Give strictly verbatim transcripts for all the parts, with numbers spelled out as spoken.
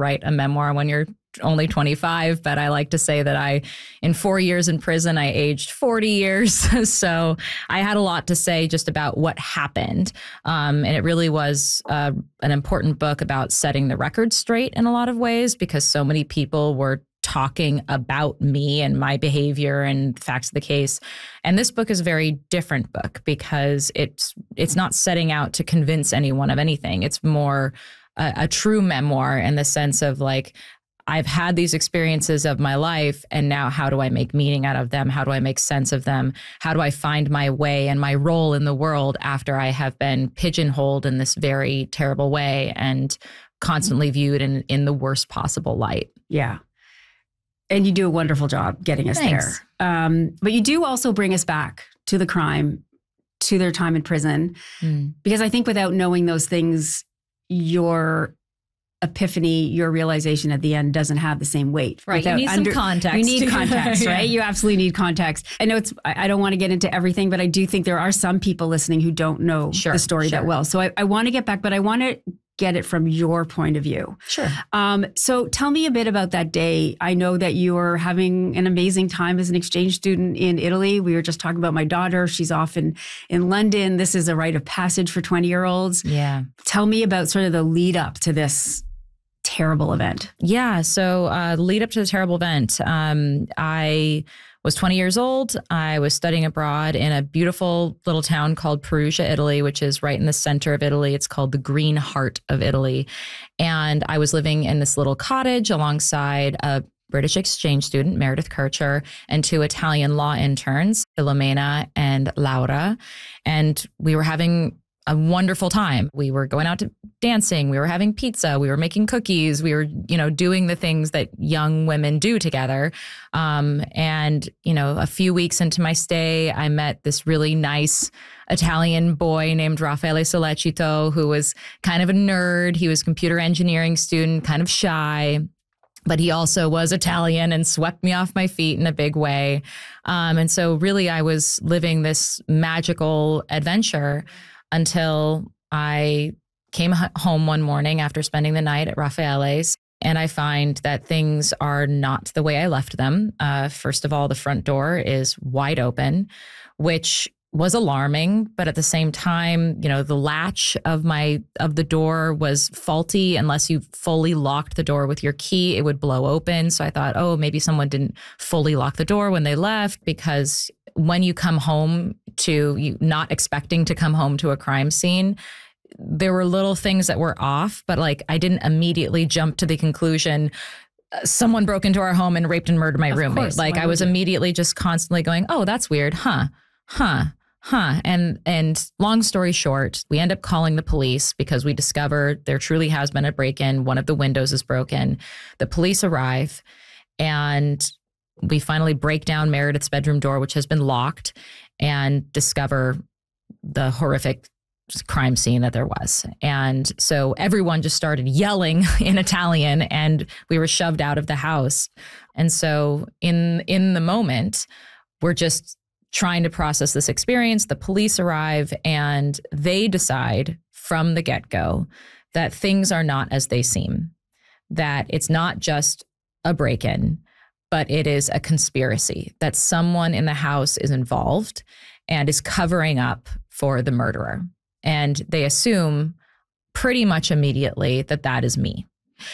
write a memoir when you're only twenty-five, but I like to say that I, in four years in prison, I aged forty years. So I had a lot to say just about what happened. Um, and it really was uh, an important book about setting the record straight in a lot of ways, because so many people were talking about me and my behavior and facts of the case. And this book is a very different book because it's it's not setting out to convince anyone of anything. It's more a, a true memoir in the sense of like, I've had these experiences of my life, and now how do I make meaning out of them? How do I make sense of them? How do I find my way and my role in the world after I have been pigeonholed in this very terrible way and constantly viewed in, in the worst possible light? Yeah. And you do a wonderful job getting us Thanks. there. Um, but you do also bring us back to the crime, to their time in prison, mm. because I think without knowing those things, your epiphany, your realization at the end doesn't have the same weight. Right. You need under, some context. You need context, yeah. right? You absolutely need context. I know it's, I don't want to get into everything, but I do think there are some people listening who don't know sure, the story sure. that well. So I, I want to get back, but I want to get it from your point of view. Sure. Um, so tell me a bit about that day. I know that you were having an amazing time as an exchange student in Italy. We were just talking about my daughter. She's off in, in London. This is a rite of passage for twenty-year-olds. Yeah. Tell me about sort of the lead up to this terrible event. Yeah. So uh, lead up to the terrible event, um, I was twenty years old. I was studying abroad in a beautiful little town called Perugia, Italy, which is right in the center of Italy. It's called the Green Heart of Italy. And I was living in this little cottage alongside a British exchange student, Meredith Kircher, and two Italian law interns, Filomena and Laura. And we were having a wonderful time. We were going out to dancing. We were having pizza. We were making cookies. We were, you know, doing the things that young women do together. Um, and, you know, a few weeks into my stay, I met this really nice Italian boy named Raffaele Sollecito, who was kind of a nerd. He was a computer engineering student, kind of shy, but he also was Italian and swept me off my feet in a big way. Um, and so really I was living this magical adventure until I came home one morning after spending the night at Raffaele's, and I find that things are not the way I left them. Uh, first of all, the front door is wide open, which was alarming, but at the same time, you know, the latch of my of the door was faulty. Unless you fully locked the door with your key, it would blow open. So I thought, oh, maybe someone didn't fully lock the door when they left, because when you come home to you not expecting to come home to a crime scene, there were little things that were off, but like I didn't immediately jump to the conclusion uh, someone broke into our home and raped and murdered my of roommate. Course, like I was you? immediately just constantly going, oh, that's weird. Huh, huh, huh. And, and long story short, we end up calling the police because we discover there truly has been a break-in. One of the windows is broken. The police arrive and we finally break down Meredith's bedroom door, which has been locked, and discover the horrific crime scene that there was. And so everyone just started yelling in Italian, and we were shoved out of the house. And so in in the moment, we're just trying to process this experience. The police arrive and they decide from the get-go that things are not as they seem, that it's not just a break-in, but it is a conspiracy, that someone in the house is involved and is covering up for the murderer. And they assume pretty much immediately that that is me.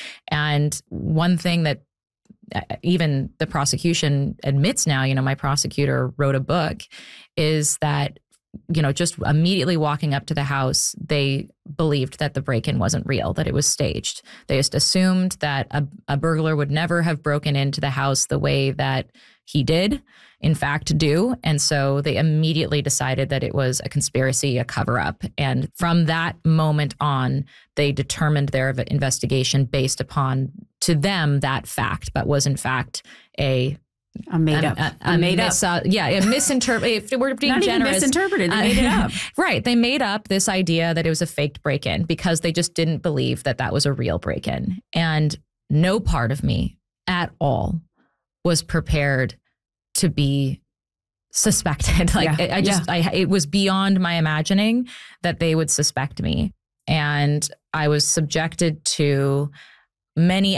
And one thing that even the prosecution admits now, you know, my prosecutor wrote a book, is that, you know, just immediately walking up to the house, they believed that the break-in wasn't real, that it was staged. They just assumed that a, a burglar would never have broken into the house the way that he did, in fact, do. And so they immediately decided that it was a conspiracy, a cover-up. And from that moment on, they determined their investigation based upon, to them, that fact, but was in fact a A made up. A, a, a made mis- up. Uh, yeah, a misinterpret. If we're being Not generous, even misinterpreted. They uh, made it up. Right. They made up this idea that it was a faked break-in because they just didn't believe that that was a real break-in. And no part of me at all was prepared to be suspected. Like yeah. I, I just, yeah. I, it was beyond my imagining that they would suspect me. And I was subjected to many